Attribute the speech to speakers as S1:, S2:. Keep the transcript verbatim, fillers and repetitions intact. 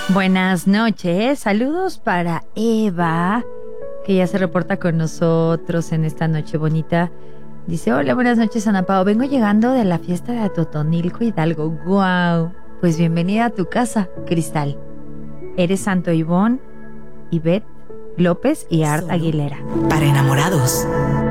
S1: Buenas noches, saludos para Eva, que ya se reporta con nosotros en esta noche bonita. Dice, hola, buenas noches, Ana Pao. Vengo llegando de la fiesta de Atotonilco, Hidalgo. ¡Guau! Pues bienvenida a tu casa, Cristal. Eres Santo Ivón, Ivette López y Art Aguilera.
S2: Para enamorados.